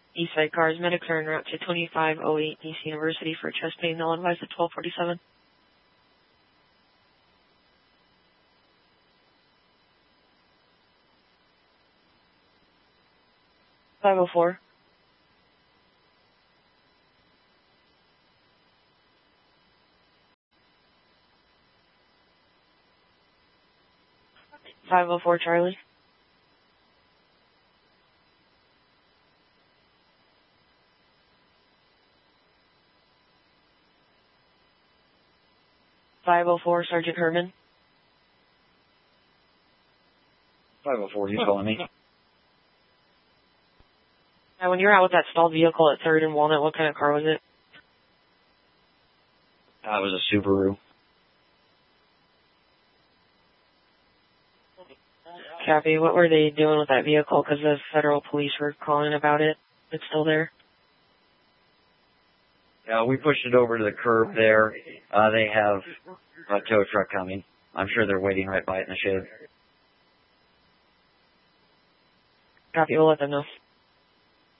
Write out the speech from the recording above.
Eastside cars, medics are en route to 2508 East University for chest pain. They'll advise at 1247. 504. 504 Charlie. Sergeant Herman. 504, you calling me? When you were out with that stalled vehicle at 3rd and Walnut, what kind of car was it? It was a Subaru. Copy. What were they doing with that vehicle? Because the federal police were calling about it. It's still there. Yeah, we pushed it over to the curb there. They have a tow truck coming. I'm sure they're waiting right by it in the shade. Copy. We'll let them know.